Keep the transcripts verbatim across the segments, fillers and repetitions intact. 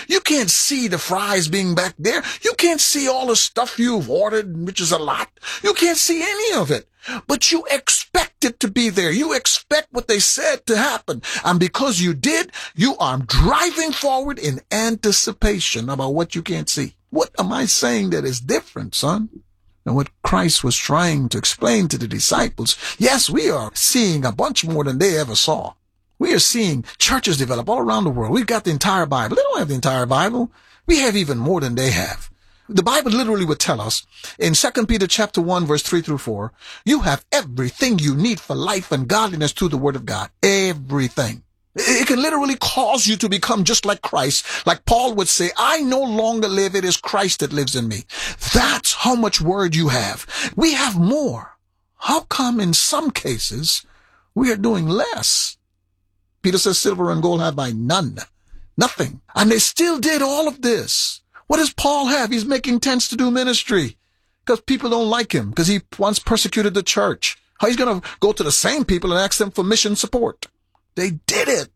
You can't see the fries being back there. You can't see all the stuff you've ordered, which is a lot. You can't see any of it. But you expect it to be there. You expect what they said to happen. And because you did, you are driving forward in anticipation about what you can't see. What am I saying that is different, son? And what Christ was trying to explain to the disciples, yes, we are seeing a bunch more than they ever saw. We are seeing churches develop all around the world. We've got the entire Bible. They don't have the entire Bible. We have even more than they have. The Bible literally would tell us in Second Peter chapter one, verse three through four, you have everything you need for life and godliness through the word of God. Everything. It can literally cause you to become just like Christ. Like Paul would say, I no longer live. It is Christ that lives in me. That's how much word you have. We have more. How come in some cases we are doing less? Peter says, silver and gold have I none. Nothing. And they still did all of this. What does Paul have? He's making tents to do ministry because people don't like him because he once persecuted the church. How he's going to go to the same people and ask them for mission support? They did it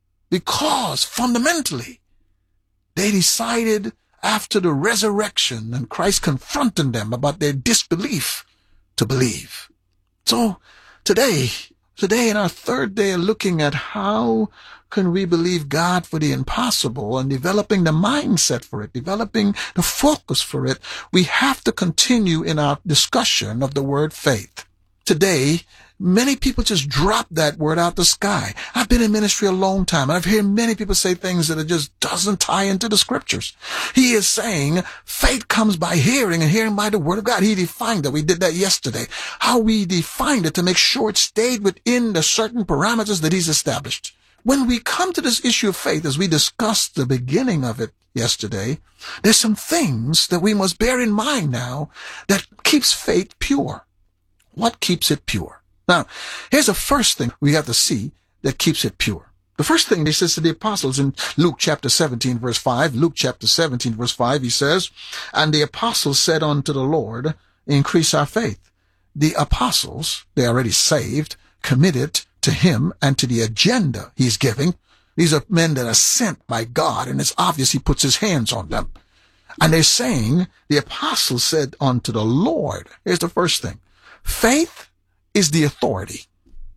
because fundamentally they decided after the resurrection and Christ confronting them about their disbelief to believe. So today, today in our third day of looking at how can we believe God for the impossible and developing the mindset for it, developing the focus for it, we have to continue in our discussion of the word faith. Today, many people just drop that word out the sky. I've been in ministry a long time, and I've heard many people say things that it just doesn't tie into the scriptures. He is saying faith comes by hearing and hearing by the word of God. He defined it. We did that yesterday. How we defined it to make sure it stayed within the certain parameters that he's established. When we come to this issue of faith, as we discussed the beginning of it yesterday, there's some things that we must bear in mind now that keeps faith pure. What keeps it pure? Now, here's the first thing we have to see that keeps it pure. The first thing he says to the apostles in Luke chapter seventeen, verse five, Luke chapter seventeen, verse five, he says, and the apostles said unto the Lord, increase our faith. The apostles, they're already saved, committed to him and to the agenda he's giving. These are men that are sent by God, and it's obvious he puts his hands on them. And they're saying, the apostles said unto the Lord, here's the first thing, faith is the authority.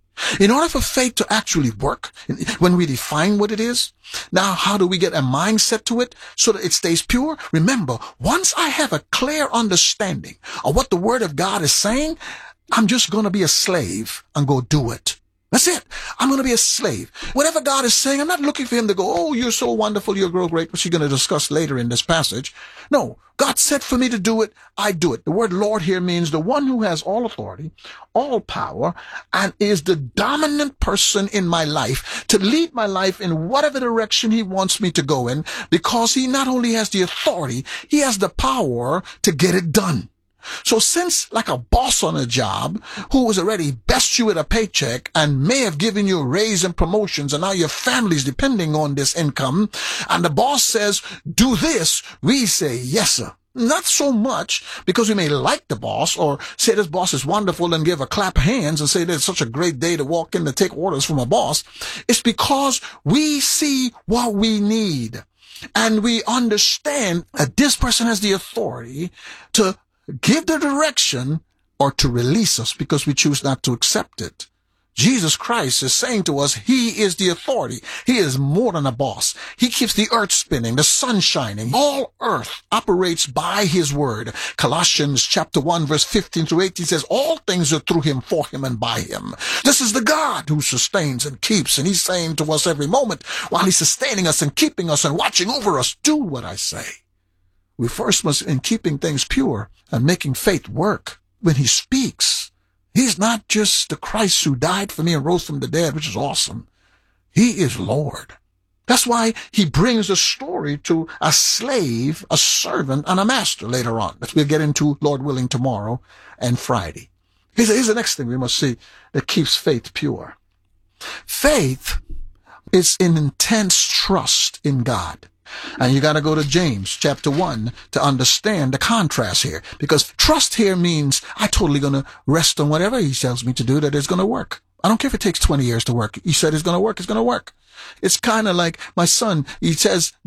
In order for faith to actually work, when we define what it is, now how do we get a mindset to it so that it stays pure? Remember, once I have a clear understanding of what the word of God is saying, I'm just going to be a slave and go do it. That's it. I'm going to be a slave. Whatever God is saying, I'm not looking for him to go, oh, you're so wonderful, you're so great, which you're going to discuss later in this passage. No, God said for me to do it, I do it. The word Lord here means the one who has all authority, all power, and is the dominant person in my life to lead my life in whatever direction he wants me to go in, because he not only has the authority, he has the power to get it done. So since, like a boss on a job who has already best you with a paycheck and may have given you a raise and promotions, and now your family's depending on this income, and the boss says, do this, we say, yes, sir. Not so much because we may like the boss or say this boss is wonderful and give a clap of hands and say that it's such a great day to walk in to take orders from a boss. It's because we see what we need and we understand that this person has the authority to give the direction or to release us because we choose not to accept it. Jesus Christ is saying to us, he is the authority. He is more than a boss. He keeps the earth spinning, the sun shining. All earth operates by his word. Colossians chapter one, verse fifteen through eighteen says, all things are through him, for him, and by him. This is the God who sustains and keeps. And he's saying to us every moment, while he's sustaining us and keeping us and watching over us, do what I say. We first must, in keeping things pure and making faith work, when he speaks, he's not just the Christ who died for me and rose from the dead, which is awesome. He is Lord. That's why he brings a story to a slave, a servant, and a master later on, that we'll get into, Lord willing, tomorrow and Friday. Here's, here's the next thing we must see that keeps faith pure. Faith is an intense trust in God. And you got to go to James chapter one to understand the contrast here. Because trust here means I totally going to rest on whatever he tells me to do, that it's going to work. I don't care if it takes twenty years to work. He said it's going to work. It's going to work. It's kind of like my son. He says